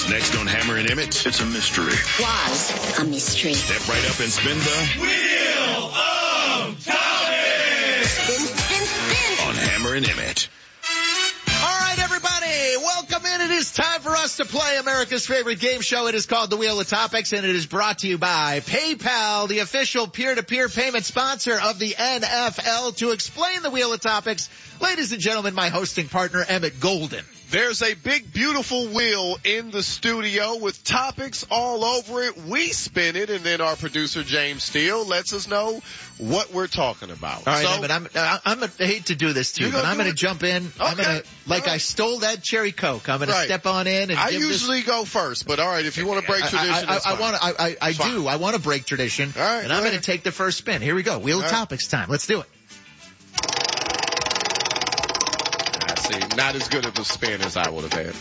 Next on Hammer and Emmett, it's a mystery. Was a mystery. Step right up and spin the Wheel of Topics! Spin. on Hammer and Emmett. All right, everybody, welcome in. It is time for us to play America's favorite game show. It is called The Wheel of Topics, and it is brought to you by PayPal, the official peer-to-peer payment sponsor of the NFL. To explain The Wheel of Topics, ladies and gentlemen, my hosting partner, Emmett Golden. There's a big, beautiful wheel in the studio with topics all over it. We spin it, and then our producer, James Steele, lets us know what we're talking about. All right, Emmett, I hate to do this to you, but I'm going to jump in. Okay. I'm going to, I stole that cherry Coke. I'm going to step on in and I give usually go first, but all right, if you want to break tradition, that's fine. I want to break tradition, all right, and I'm going to take the first spin. Here we go. Wheel of Topics time. Let's do it. Not as good of a spin as I would have had.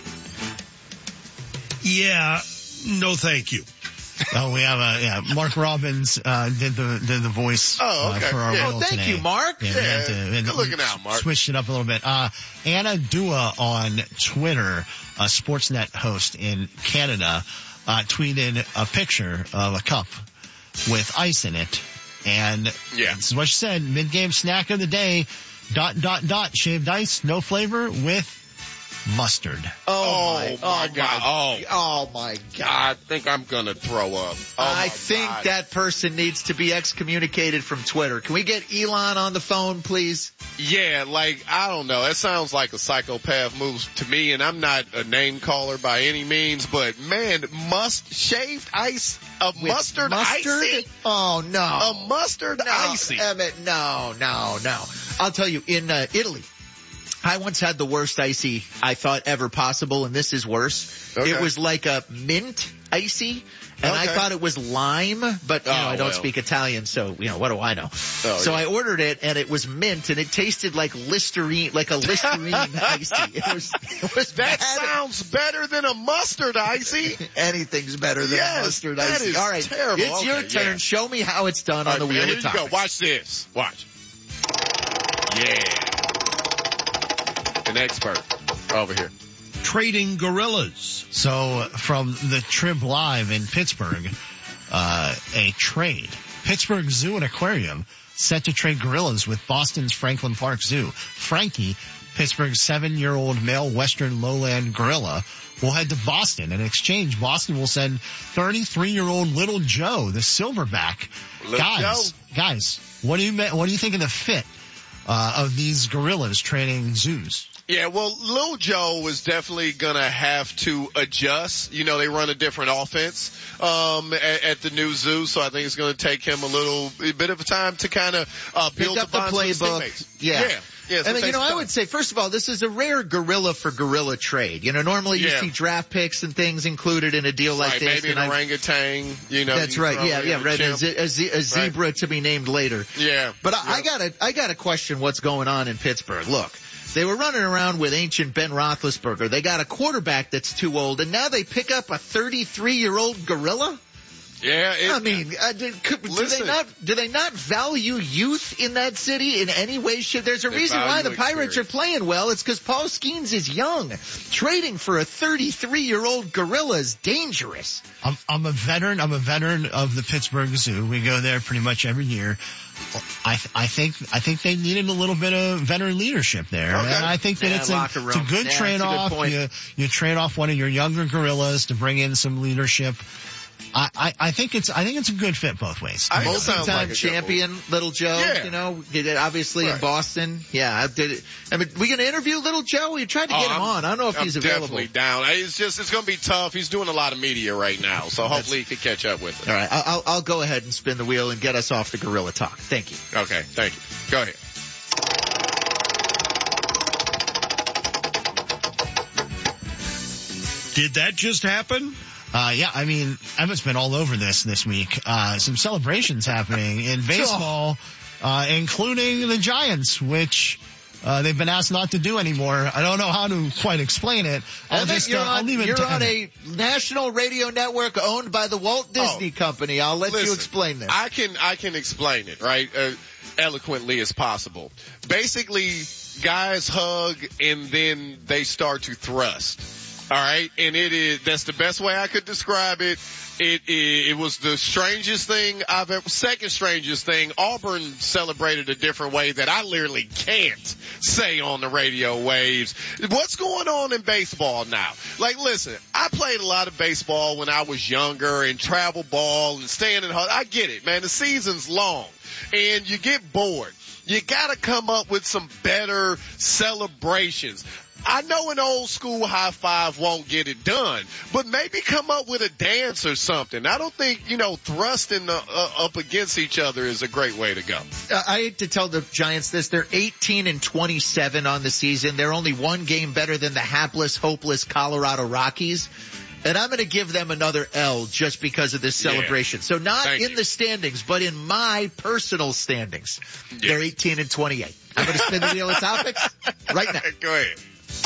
Yeah, no thank you. Oh, we have Mark Robbins did the voice for our wheel thank today. you, Mark. Good looking out, Mark. Switched it up a little bit. Anna Dua on Twitter, a Sportsnet host in Canada, tweeted a picture of a cup with ice in it. And this is what she said, mid-game snack of the day, ... shaved ice, no flavor, with mustard. Oh my God. Oh my God. I think I'm going to throw up. I think that person needs to be excommunicated from Twitter. Can we get Elon on the phone, please? Yeah, I don't know. That sounds like a psychopath move to me, and I'm not a name caller by any means, but man, shaved ice, mustard icy? Oh no. A mustard icy. Emmett, no. I'll tell you, in Italy, I once had the worst icy I thought ever possible, and this is worse. Okay. It was like a mint icy, and I thought it was lime, but I don't speak Italian, so what do I know? I ordered it, and it was mint, and it tasted like Listerine, like a Listerine icy. It was that bad. sounds better than a mustard icy. Anything's better than a mustard that icy. Is all right, terrible. It's your turn. Yeah. Show me how it's done on the Wheel of Topics. Here you go. Watch this. Watch. Yeah. An expert over here. Trading gorillas. So from the Trib Live in Pittsburgh, a trade. Pittsburgh Zoo and Aquarium set to trade gorillas with Boston's Franklin Park Zoo. Frankie, Pittsburgh's 7-year-old male western lowland gorilla, will head to Boston. In exchange, Boston will send 33-year-old Little Joe, the silverback. Guys, what do you think of the fit of these gorillas trading zoos? Yeah, well, Lil Joe is definitely gonna have to adjust. They run a different offense, at the new zoo, so I think it's gonna take him a bit of a time to kind of, build up the playbook. Yeah. And I would say, first of all, this is a rare gorilla for gorilla trade. Normally you see draft picks and things included in a deal like this. Maybe an orangutan, That's right. Yeah, right. A zebra to be named later. Yeah. But I gotta question what's going on in Pittsburgh. Look. They were running around with ancient Ben Roethlisberger. They got a quarterback that's too old, and now they pick up a 33-year-old gorilla? Yeah. Do they not value youth in that city in any way? There's a reason why the Pirates are playing well. It's because Paul Skeens is young. Trading for a 33-year-old gorilla is dangerous. I'm a veteran of the Pittsburgh Zoo. We go there pretty much every year. I think they needed a little bit of veteran leadership there. Okay. And I think that it's a good trade-off. You trade off one of your younger gorillas to bring in some leadership. I think it's a good fit both ways. Multi-time champion, Little Joe, did it obviously in Boston. Yeah, did it. I mean, we going to interview Little Joe? We tried to get him on. I don't know if he's available. Definitely down. It's going to be tough. He's doing a lot of media right now, so hopefully he can catch up with us. All right, I'll go ahead and spin the wheel and get us off the gorilla talk. Thank you. Okay, thank you. Go ahead. Did that just happen? Emmett's been all over this week. Some celebrations happening in baseball, including the Giants, which they've been asked not to do anymore. I don't know how to quite explain it. I'll leave it to on a national radio network owned by the Walt Disney Company. I'll let you explain this. I can explain it, right? Eloquently as possible. Basically, guys hug and then they start to thrust. All right. And that's the best way I could describe it. It was the strangest thing second strangest thing. Auburn celebrated a different way that I literally can't say on the radio waves. What's going on in baseball now? Like, listen, I played a lot of baseball when I was younger and travel ball and staying in home. I get it, man. The season's long and you get bored. You gotta come up with some better celebrations. I know an old school high five won't get it done, but maybe come up with a dance or something. I don't think, thrusting up against each other is a great way to go. I hate to tell the Giants this. They're 18-27 on the season. They're only one game better than the hapless, hopeless Colorado Rockies. And I'm going to give them another L just because of this celebration. Yeah. So not in the standings, but in my personal standings. Yes. They're 18-28. I'm going to spin the wheel of topics right now. Go ahead.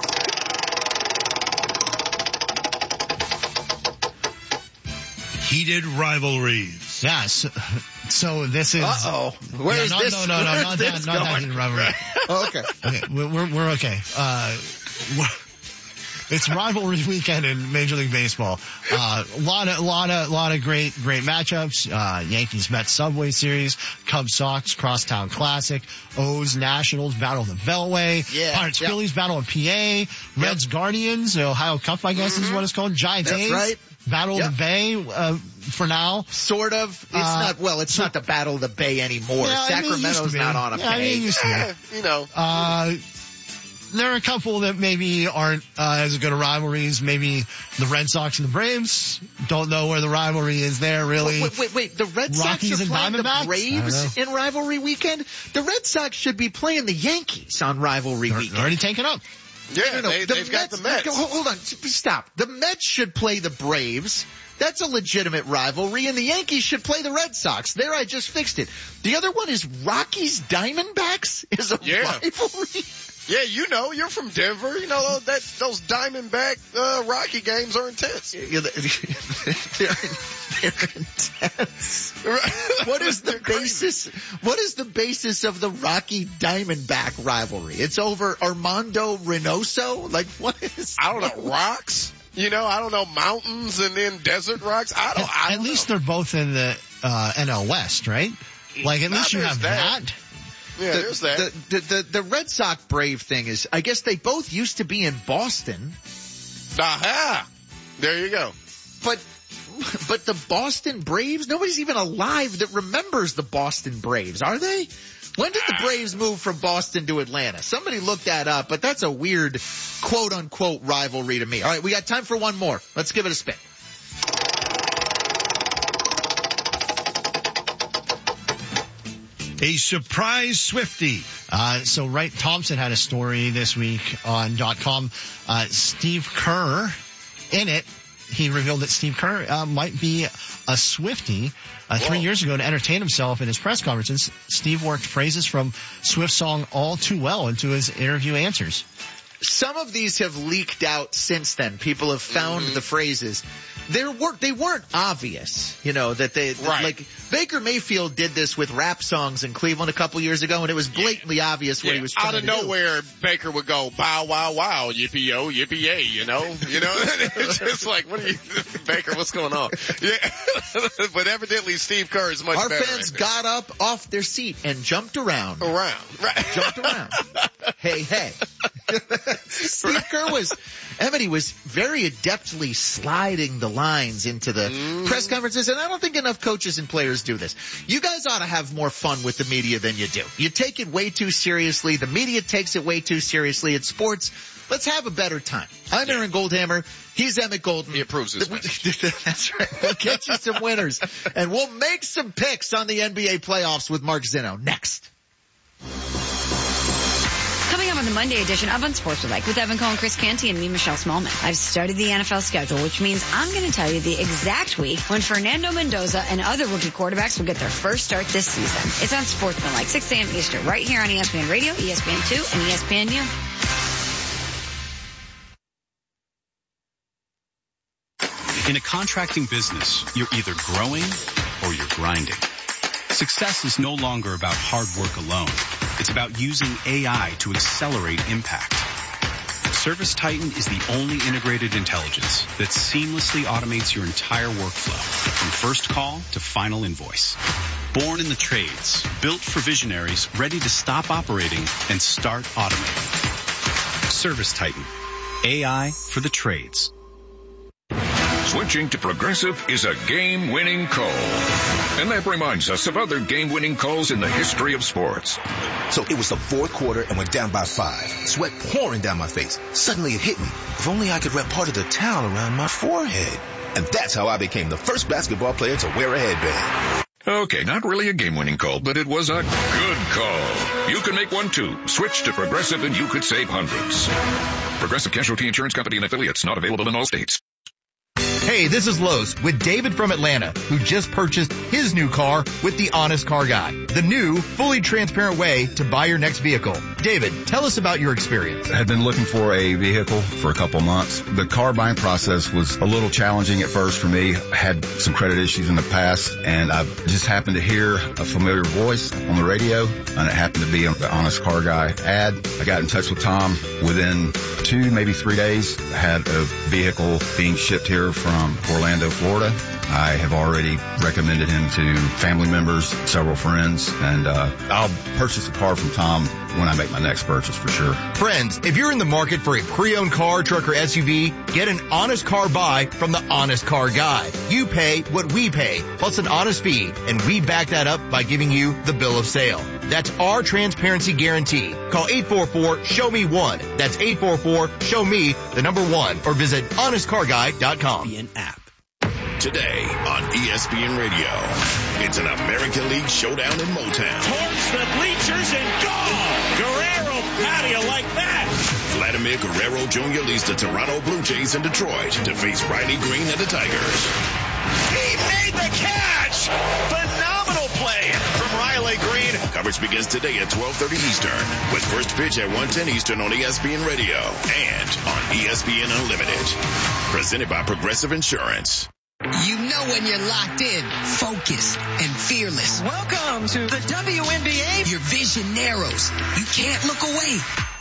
Heated rivalries. Yeah, so this is... Uh-oh. Where is this? No, not that heated rivalry. Oh, okay. Okay, we're okay. It's rivalry weekend in Major League Baseball. A lot of great matchups. Yankees Mets Subway Series, Cubs Sox Crosstown Classic, O's Nationals Battle of the Beltway, Pirates Phillies Battle of PA, Reds Guardians, Ohio Cup I guess is what it's called, Giants A's. Right. Battle of the Bay, for now. Sort of. It's not the Battle of the Bay anymore. Yeah, Sacramento's not on a bay. It used to be. There are a couple that maybe aren't as good of rivalries. Maybe the Red Sox and the Braves. Don't know where the rivalry is there, really. Wait. The Red Sox are playing the Braves in rivalry weekend? The Red Sox should be playing the Yankees on rivalry weekend. They're already taken up. Yeah, they've got the Mets. Hold on. Stop. The Mets should play the Braves. That's a legitimate rivalry, and the Yankees should play the Red Sox. There, I just fixed it. The other one is Rockies Diamondbacks is a rivalry. Yeah, you're from Denver. Those Diamondback Rocky games are intense. They're intense. What is the basis? What is the basis of the Rocky Diamondback rivalry? It's over Armando Reynoso? Like, what is? I don't know. Rocks? I don't know. Mountains and then desert rocks? I don't know. At least they're both in the NL West, right? Like, at least you have that. Yeah, there's that. The Red Sox Brave thing is, I guess they both used to be in Boston. Aha! There you go. But the Boston Braves, nobody's even alive that remembers the Boston Braves, are they? When did the Braves move from Boston to Atlanta? Somebody looked that up, but that's a weird quote-unquote rivalry to me. All right, we got time for one more. Let's give it a spin. A surprise Swiftie. So Wright Thompson had a story this week on .com. Steve Kerr, in it, he revealed that Steve Kerr might be a Swiftie. 3 years ago, to entertain himself in his press conferences, Steve worked phrases from Swift's song All Too Well into his interview answers. Some of these have leaked out since then. People have found the phrases. They weren't obvious, that like Baker Mayfield did this with rap songs in Cleveland a couple years ago, and it was blatantly obvious what he was trying to do. Out of nowhere, Baker would go, bow, wow, wow, yippee-yo, yippee-yay, It's just like, Baker, what's going on? Yeah. But evidently Steve Kerr is much better. Our fans got up off their seat and jumped around. Right. Jumped around. Hey. Steve Kerr was very adeptly sliding the lines into the press conferences, and I don't think enough coaches and players do this. You guys ought to have more fun with the media than you do. You take it way too seriously. The media takes it way too seriously. It's sports. Let's have a better time. I'm Aaron Goldhammer. He's Emmett Golden. He approves this message. That's right. We'll get you some winners, and we'll make some picks on the NBA playoffs with Mark Zinno next. Coming up on the Monday edition of Unsportsmanlike with Evan Cohen, Chris Canty, and me, Michelle Smallman. I've studied the NFL schedule, which means I'm going to tell you the exact week when Fernando Mendoza and other rookie quarterbacks will get their first start this season. It's on Sportsmanlike, 6 a.m. Eastern, right here on ESPN Radio, ESPN2, and ESPNU. In a contracting business, you're either growing or you're grinding. Success is no longer about hard work alone. It's about using AI to accelerate impact. ServiceTitan is the only integrated intelligence that seamlessly automates your entire workflow, from first call to final invoice. Born in the trades, built for visionaries ready to stop operating and start automating. ServiceTitan. AI for the trades. Switching to Progressive is a game-winning call. And that reminds us of other game-winning calls in the history of sports. So it was the fourth quarter and went down by 5. Sweat pouring down my face. Suddenly it hit me. If only I could wrap part of the towel around my forehead. And that's how I became the first basketball player to wear a headband. Okay, not really a game-winning call, but it was a good call. You can make one too. Switch to Progressive and you could save hundreds. Progressive Casualty Insurance Company and affiliates, not available in all states. Hey, this is Lowe's with David from Atlanta, who just purchased his new car with the Honest Car Guy, the new, fully transparent way to buy your next vehicle. David, tell us about your experience. I had been looking for a vehicle for a couple months. The car buying process was a little challenging at first for me. I had some credit issues in the past, and I just happened to hear a familiar voice on the radio, and it happened to be the Honest Car Guy ad. I got in touch with Tom. Within 2, maybe 3 days, I had a vehicle being shipped here from Orlando, Florida. I have already recommended him to family members, several friends, and I'll purchase a car from Tom when I make my next purchase for sure. Friends, if you're in the market for a pre-owned car, truck, or SUV, get an honest car buy from the Honest Car Guy. You pay what we pay, plus an honest fee, and we back that up by giving you the bill of sale. That's our transparency guarantee. Call 844-SHOW-ME-1. That's 844-SHOW-ME, the number 1, or visit honestcarguy.com. Be an app. Today on ESPN Radio, it's an American League showdown in Motown. Towards the bleachers and gone! Guerrero, how do you like that? Vladimir Guerrero Jr. leads the Toronto Blue Jays in Detroit to face Riley Green and the Tigers. He made the catch! Phenomenal play from Riley Green. Coverage begins today at 12:30 Eastern with first pitch at 1:10 Eastern on ESPN Radio and on ESPN Unlimited. Presented by Progressive Insurance. You know when you're locked in, focused, and fearless. Welcome to the WNBA. Your vision narrows. You can't look away.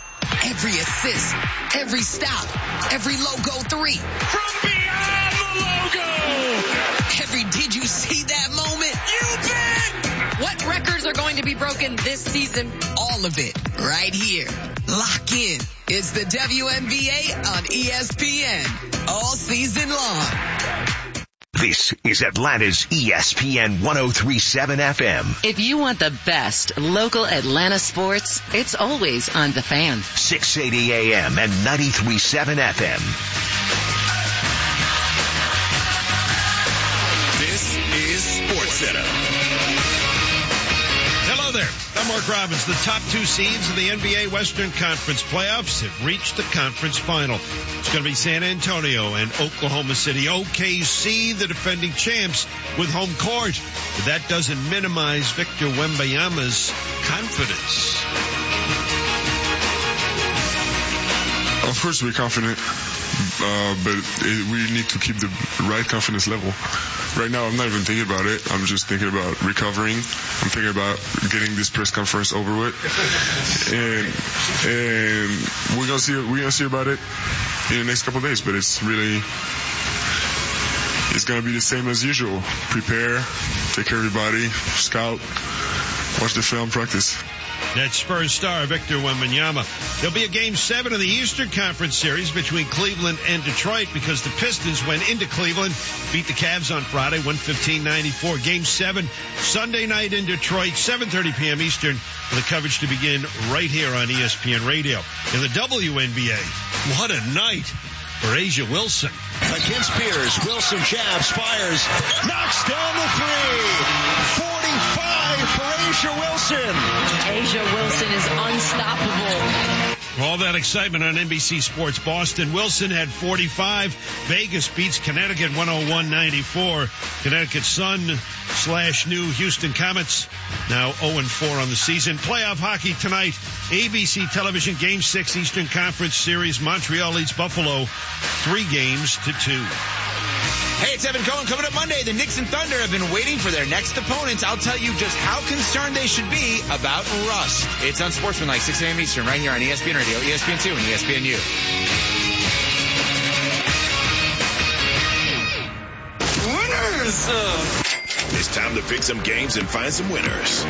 Every assist, every stop, every logo 3. From beyond the logo! Every did you see that moment? You bet! What records are going to be broken this season? All of it, right here. Lock in. It's the WNBA on ESPN. All season long. This is Atlanta's ESPN 103.7 FM. If you want the best local Atlanta sports, it's always on The Fan. 680 AM and 93.7 FM. This is Sports Center. Hello there. I'm Mark Robbins. The top 2 seeds of the NBA Western Conference playoffs have reached the conference final. It's going to be San Antonio and Oklahoma City. OKC, the defending champs, with home court. But that doesn't minimize Victor Wembanyama's confidence. Of course we're confident, but we need to keep the right confidence level. Right now I'm not even thinking about it. I'm just thinking about recovering. I'm thinking about getting this press conference over with. And we're gonna see about it in the next couple of days, but it's gonna be the same as usual. Prepare, take care of your body, scout, watch the film, practice. That's Spurs star Victor Wembanyama. There'll be a Game 7 of the Eastern Conference Series between Cleveland and Detroit because the Pistons went into Cleveland, beat the Cavs on Friday, 115-94. Game 7, Sunday night in Detroit, 7:30 p.m. Eastern, for the coverage to begin right here on ESPN Radio. In the WNBA, what a night for A'ja Wilson. Against Pierce, Wilson jabs, fires, knocks down the 3. 45 for A'ja Wilson. A'ja Wilson is unstoppable. All that excitement on NBC Sports Boston. Wilson had 45. Vegas beats Connecticut 101-94. Connecticut Sun/new Houston Comets now 0-4 on the season. Playoff hockey tonight. ABC television Game 6 Eastern Conference Series. Montreal leads Buffalo 3-2. Hey, it's Evan Cohen. Coming up Monday, the Knicks and Thunder have been waiting for their next opponents. I'll tell you just how concerned they should be about rust. It's Unsportsmanlike, 6 a.m. Eastern, right here on ESPN Radio, ESPN2, and ESPNU. Winners! It's time to pick some games and find some winners.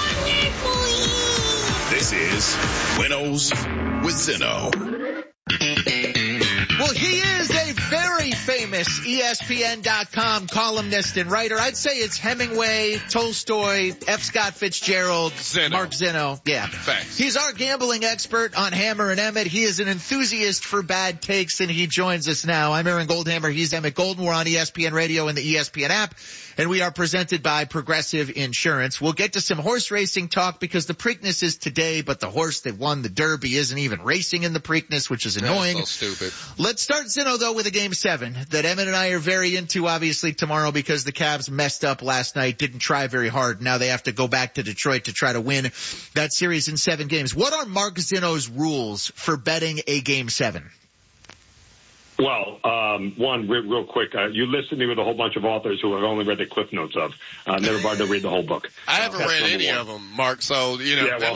This is Winnows with Zeno. Well, he is a very famous ESPN.com columnist and writer. I'd say it's Hemingway, Tolstoy, F. Scott Fitzgerald, Mark Zeno. Yeah. Facts. He's our gambling expert on Hammer and Emmett. He is an enthusiast for bad takes, and he joins us now. I'm Aaron Goldhammer. He's Emmett Golden. We're on ESPN Radio and the ESPN app, and we are presented by Progressive Insurance. We'll get to some horse racing talk because the Preakness is today, but the horse that won the Derby isn't even racing in the Preakness, which is annoying. That's so stupid. Let's start, Zeno, though, with a Game 7 that Emmett and I are very into, obviously, tomorrow because the Cavs messed up last night, didn't try very hard. Now they have to go back to Detroit to try to win that series in 7 games. What are Mark Zeno's rules for betting a Game 7? Well, one, real quick, you listed me with a whole bunch of authors who I've only read the cliff notes of. Never bothered to read the whole book. I haven't read any of them, Mark, so, you know. Yeah, well,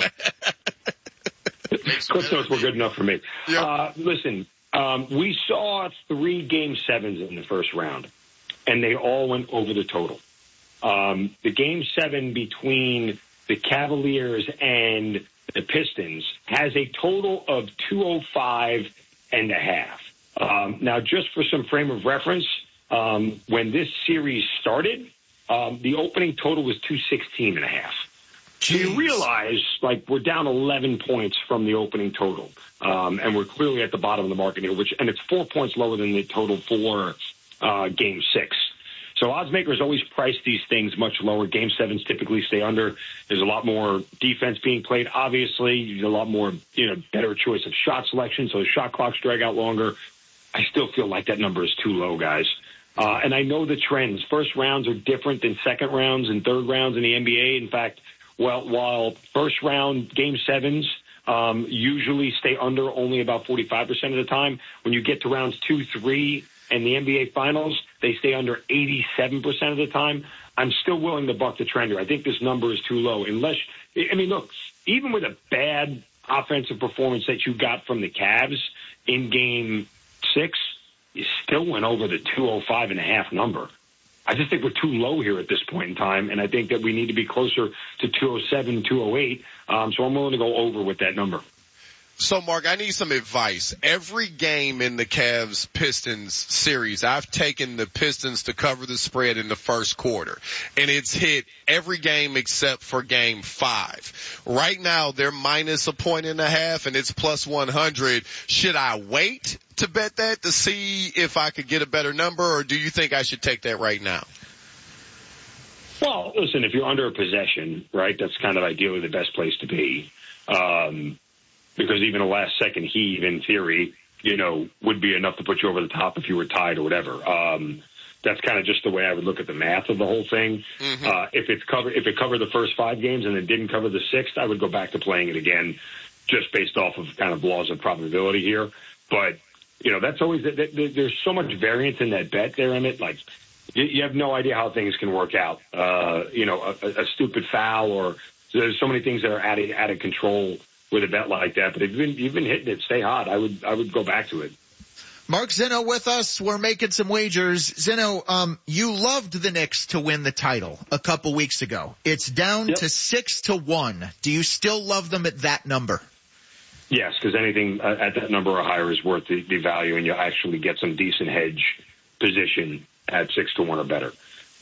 cliff notes were good enough for me. Yep. Listen, we saw 3 Game 7s in the first round, and they all went over the total. The Game 7 between the Cavaliers and the Pistons has a total of 205.5. Now, just for some frame of reference, when this series started, the opening total was 216.5. So you realize, like, we're down 11 points from the opening total, and we're clearly at the bottom of the market here, and it's 4 points lower than the total for Game 6. So oddsmakers always price these things much lower. Game 7s typically stay under. There's a lot more defense being played. Obviously, there's a lot more, better choice of shot selection, so the shot clocks drag out longer. I still feel like that number is too low, guys. And I know the trends. First rounds are different than second rounds and third rounds in the NBA. In fact, while first round Game 7s usually stay under only about 45% of the time, when you get to rounds 2, 3, and the NBA Finals, they stay under 87% of the time. I'm still willing to buck the trend here. I think this number is too low. Look, even with a bad offensive performance that you got from the Cavs in Game 6, you still went over the 205.5 number. I just think we're too low here at this point in time, and I think that we need to be closer to 207, 208. So I'm willing to go over with that number. So, Mark, I need some advice. Every game in the Cavs-Pistons series, I've taken the Pistons to cover the spread in the first quarter, and it's hit every game except for Game 5. Right now, they're minus 1.5, and it's plus 100. Should I wait to bet that to see if I could get a better number, or do you think I should take that right now? Well, listen, if you're under a possession, right, that's kind of ideally the best place to be. Because even a last-second heave, in theory, would be enough to put you over the top if you were tied or whatever. That's kind of just the way I would look at the math of the whole thing. Mm-hmm. If it covered the first 5 games and it didn't cover the 6th, I would go back to playing it again, just based off of kind of laws of probability here. But that's always there's so much variance in that bet there, Emmett. Like, you have no idea how things can work out. A stupid foul, or there's so many things that are out of control with a bet like that. But if you've been hitting it, stay hot. I would go back to it. Mark Zeno with us. We're making some wagers. Zeno, you loved the Knicks to win the title a couple weeks ago. It's down to 6-1. Do you still love them at that number? Yes, because anything at that number or higher is worth the value, and you'll actually get some decent hedge position at 6-1 or better.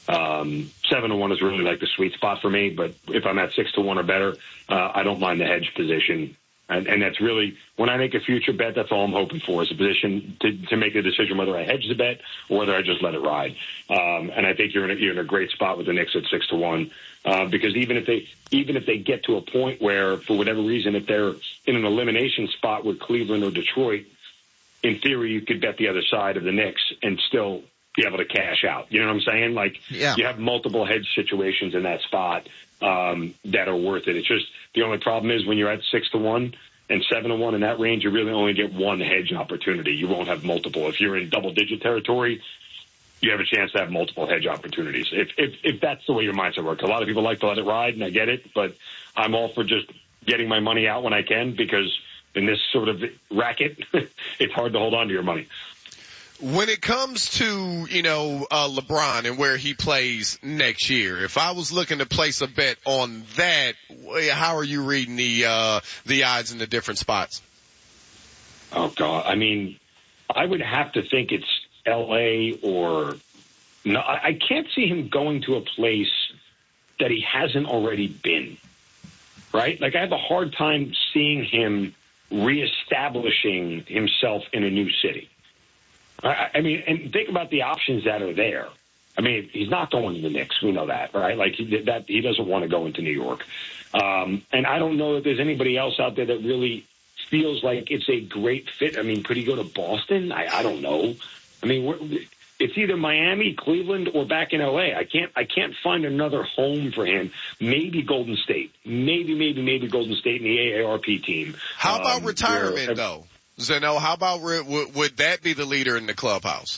7-1 is really like the sweet spot for me, but if I'm at 6-1 or better, I don't mind the hedge position. And that's really, when I make a future bet, that's all I'm hoping for, is a position to make a decision whether I hedge the bet or whether I just let it ride. And I think you're in a great spot with the Knicks at 6-1. Because even if they get to a point where, for whatever reason, if they're in an elimination spot with Cleveland or Detroit, in theory, you could bet the other side of the Knicks and still be able to cash out. You know what I'm saying? Like, you have multiple hedge situations in that spot that are worth it. It's just, the only problem is when you're at 6-1 and 7-1 in that range, you really only get one hedge opportunity. You won't have multiple. If you're in double-digit territory, you have a chance to have multiple hedge opportunities. If that's the way your mindset works. A lot of people like to let it ride, and I get it, but I'm all for just getting my money out when I can, because in this sort of racket, it's hard to hold on to your money. When it comes to, LeBron and where he plays next year, if I was looking to place a bet on that, how are you reading the odds in the different spots? Oh, God. I mean, I would have to think it's L.A. or no. I can't see him going to a place that he hasn't already been, right? Like, I have a hard time seeing him reestablishing himself in a new city. I mean, and think about the options that are there. I mean, he's not going to the Knicks. We know that, right? Like, he doesn't want to go into New York. And I don't know that there's anybody else out there that really feels like it's a great fit. I mean, could he go to Boston? I don't know. I mean, it's either Miami, Cleveland, or back in L.A. I can't find another home for him. Maybe Golden State. Maybe Golden State in the AARP team. How about retirement, though? Zeno, how about would that be the leader in the clubhouse?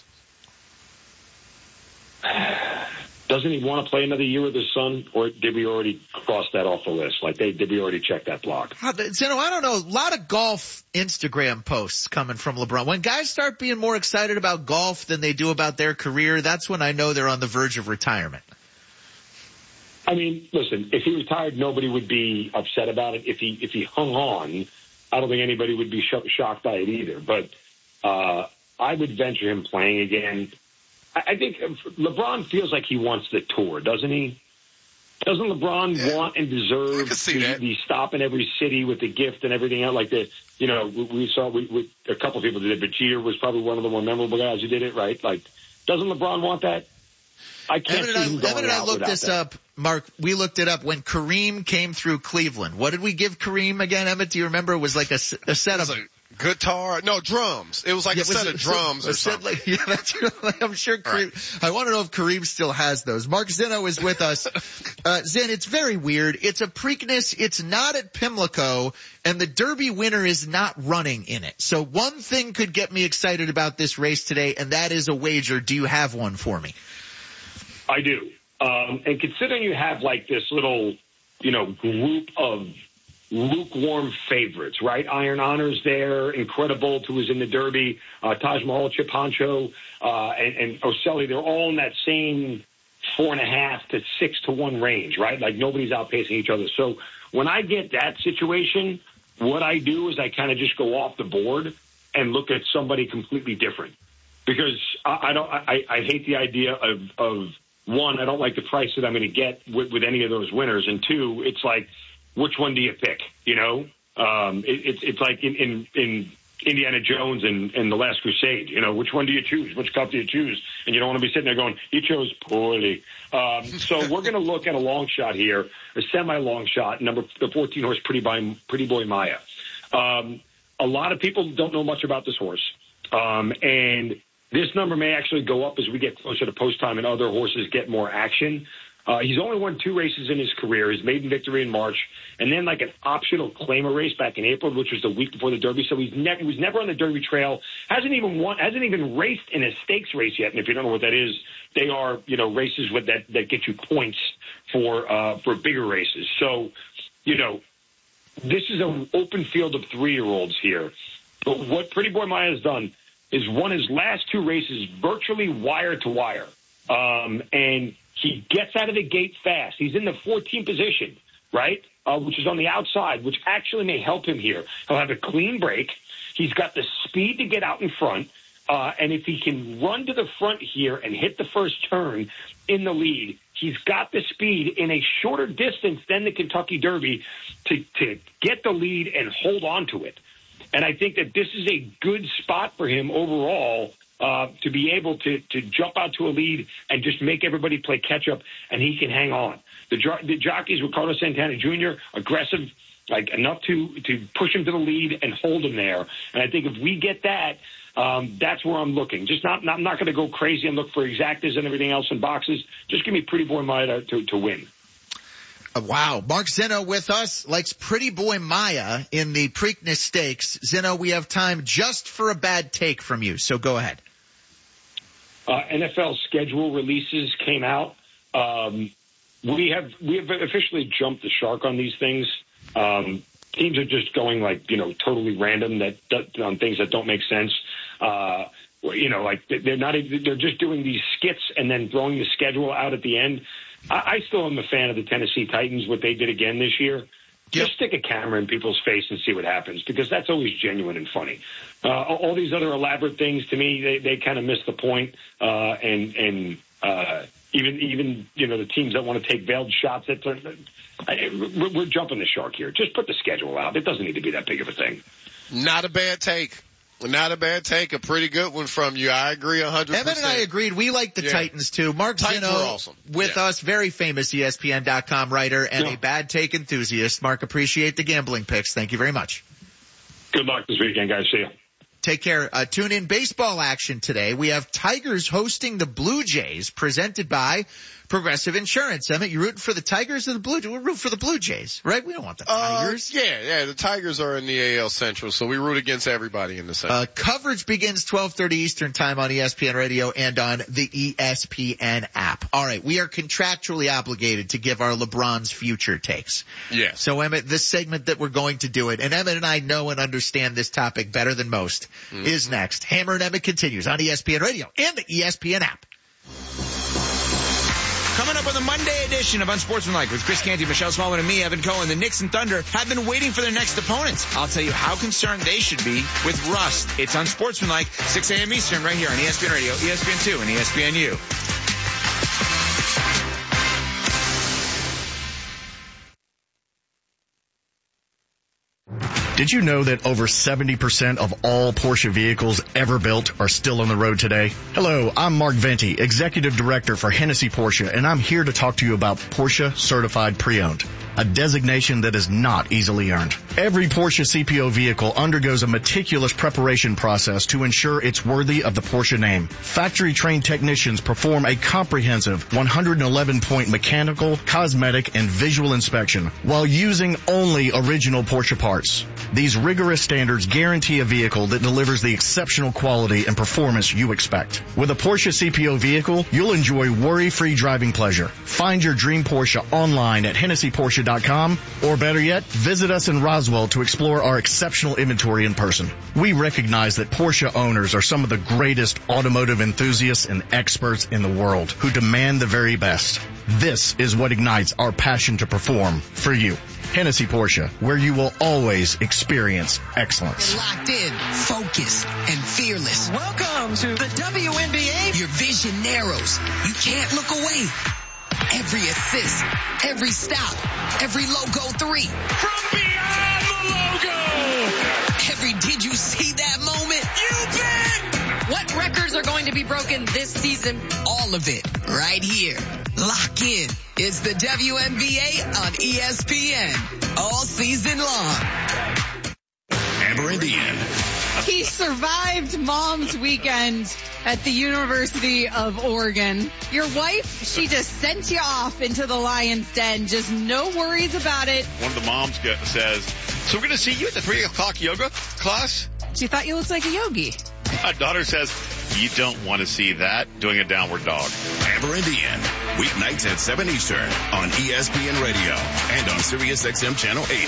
Doesn't he want to play another year with his son, or did we already cross that off the list? Like, did we already check that block? Zeno, I don't know. A lot of golf Instagram posts coming from LeBron. When guys start being more excited about golf than they do about their career, that's when I know they're on the verge of retirement. I mean, listen, if he retired, nobody would be upset about it. If he hung on, I don't think anybody would be shocked by it either. But I would venture him playing again. I think LeBron feels like he wants the tour, doesn't he? Doesn't LeBron want and deserve to be stopping every city with the gift and everything else? Like we saw a couple of people did it, but Jeter was probably one of the more memorable guys who did it, right? Like, doesn't LeBron want that? I can't see him going Evan and I out looked without this that. up, Mark. We looked it up when Kareem came through Cleveland. What did we give Kareem again, Emmett? Do you remember? It was like a set of guitar, no drums. It was like a set of drums or something. I'm sure Kareem. I want to know if Kareem still has those. Mark Zeno is with us. Zen, it's very weird. It's a Preakness. It's not at Pimlico, and the Derby winner is not running in it. So one thing could get me excited about this race today, and that is a wager. Do you have one for me? I do. And considering you have like this little, group of lukewarm favorites, right? Iron Honor's there, Incredible, who was in the Derby, Taj Mahal, Chip Honcho, and Oselli. They're all in that same 4.5 to 6 to 1 range, right? Like nobody's outpacing each other. So when I get that situation, what I do is I kind of just go off the board and look at somebody completely different, because I hate the idea of one, I don't like the price that I'm going to get with any of those winners, and two, it's like, which one do you pick? It's like in Indiana Jones and The Last Crusade. Which one do you choose? Which cup do you choose? And you don't want to be sitting there going, he chose poorly. So we're going to look at a long shot here, a semi-long shot, the 14 horse Pretty Boy Maya. A lot of people don't know much about this horse, and this number may actually go up as we get closer to post time and other horses get more action. He's only won 2 races in his career, his maiden victory in March, and then like an optional claimer race back in April, which was the week before the Derby. So he was never on the Derby trail, hasn't even raced in a stakes race yet. And if you don't know what that is, they are, races that get you points for bigger races. So, this is an open field of 3-year-olds here. But what Pretty Boy Maya has done is won his last 2 races virtually wire to wire. And he gets out of the gate fast. He's in the 14th position, right? Which is on the outside, which actually may help him here. He'll have a clean break. He's got the speed to get out in front. And if he can run to the front here and hit the first turn in the lead, he's got the speed in a shorter distance than the Kentucky Derby to get the lead and hold on to it. And I think that this is a good spot for him overall to be able to jump out to a lead and just make everybody play catch-up, and he can hang on. The jockeys with Carlos Santana Jr., aggressive, like enough to push him to the lead and hold him there. And I think if we get that, that's where I'm looking. I'm not going to go crazy and look for exactas and everything else in boxes. Just give me Pretty Boy Maya to win. Wow. Mark Zeno with us, likes Pretty Boy Maya in the Preakness Stakes. Zeno, we have time just for a bad take from you, so go ahead. NFL schedule releases came out. We have officially jumped the shark on these things. Teams are just going totally random on things that don't make sense. They're just doing these skits and then throwing the schedule out at the end. I still am a fan of the Tennessee Titans, what they did again this year. Just stick a camera in people's face and see what happens, because that's always genuine and funny. All these other elaborate things, to me, they kind of miss the point. Even the teams that want to take veiled shots, we're jumping the shark here. Just put the schedule out. It doesn't need to be that big of a thing. Not a bad take. Not a bad take. A pretty good one from you. I agree 100%. Evan and I agreed. We like the Titans too. Mark Titans Zinno were awesome. With us, very famous ESPN.com writer and a bad take enthusiast. Mark, appreciate the gambling picks. Thank you very much. Good luck this weekend, guys. See you. Take care. Tune in baseball action today. We have Tigers hosting the Blue Jays, presented by Progressive Insurance. Emmett, you rooting for the Tigers or the Blue Jays? We're rooting for the Blue Jays, right? We don't want the Tigers. Yeah. The Tigers are in the AL Central, so we root against everybody in the Central. Coverage begins 12:30 Eastern Time on ESPN Radio and on the ESPN app. All right, we are contractually obligated to give our LeBron's future takes. Yes. So, Emmett, this segment that we're going to do it, and Emmett and I know and understand this topic better than most, is next. Hammer and Emmett continues on ESPN Radio and the ESPN app. Coming up on the Monday edition of Unsportsmanlike with Chris Canty, Michelle Smallman, and me, Evan Cohen, the Knicks and Thunder have been waiting for their next opponents. I'll tell you how concerned they should be with rust. It's Unsportsmanlike, 6 a.m. Eastern, right here on ESPN Radio, ESPN2, and ESPNU. Did you know that over 70% of all Porsche vehicles ever built are still on the road today? Hello, I'm Mark Venti, Executive Director for Hennessy Porsche, and I'm here to talk to you about Porsche Certified Pre-Owned, a designation that is not easily earned. Every Porsche CPO vehicle undergoes a meticulous preparation process to ensure it's worthy of the Porsche name. Factory-trained technicians perform a comprehensive 111-point mechanical, cosmetic, and visual inspection while using only original Porsche parts. These rigorous standards guarantee a vehicle that delivers the exceptional quality and performance you expect. With a Porsche CPO vehicle, you'll enjoy worry-free driving pleasure. Find your dream Porsche online at HennessyPorsche.com, or better yet, visit us in Roswell to explore our exceptional inventory in person. We recognize that Porsche owners are some of the greatest automotive enthusiasts and experts in the world who demand the very best. This is what ignites our passion to perform for you. Hennessy Porsche, where you will always experience excellence. Locked in, focused, and fearless. Welcome to the WNBA. Your vision narrows. You can't look away. Every assist, every stop, every logo three. From beyond the logo. Every did you see that moment? You bet. What records are going to be broken this season? All of it right here. Lock in. It's the WNBA on ESPN all season long. Amber Indian. He survived Mom's Weekend at the University of Oregon. Your wife, she just sent you off into the lion's den. Just no worries about it. One of the moms says, so we're going to see you at the 3 o'clock yoga class? She thought you looked like a yogi. My daughter says, you don't want to see that doing a downward dog. Amber Indian, weeknights at 7 Eastern on ESPN Radio and on SiriusXM Channel 80.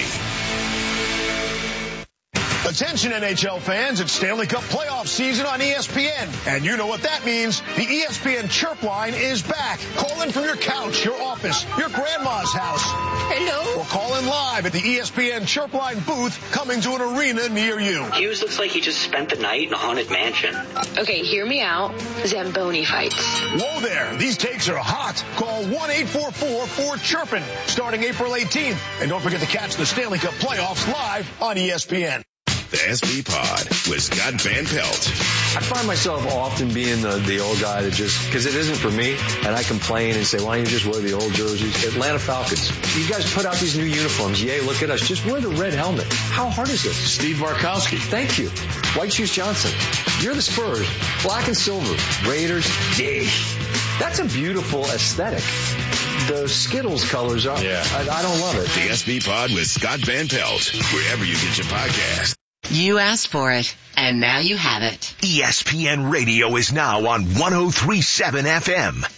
Attention NHL fans, it's Stanley Cup playoff season on ESPN. And you know what that means. The ESPN Chirp line is back. Call in from your couch, your office, your grandma's house. Hello? Or call in live at the ESPN Chirp line booth coming to an arena near you. Hughes looks like he just spent the night in a haunted mansion. Okay, hear me out. Zamboni fights. Whoa there. These takes are hot. Call 1-844-4-CHIRPIN starting April 18th. And don't forget to catch the Stanley Cup playoffs live on ESPN. The SB Pod with Scott Van Pelt. I find myself often being the old guy that just, because it isn't for me, and I complain and say, why don't you just wear the old jerseys? Atlanta Falcons, you guys put out these new uniforms. Yay, look at us. Just wear the red helmet. How hard is this? Steve Barkowski. Thank you. White Shoes Johnson. You're the Spurs. Black and silver. Raiders. Dig. That's a beautiful aesthetic. The Skittles colors are, I don't love it. The SB Pod with Scott Van Pelt, wherever you get your podcast. You asked for it, and now you have it. ESPN Radio is now on 103.7 FM.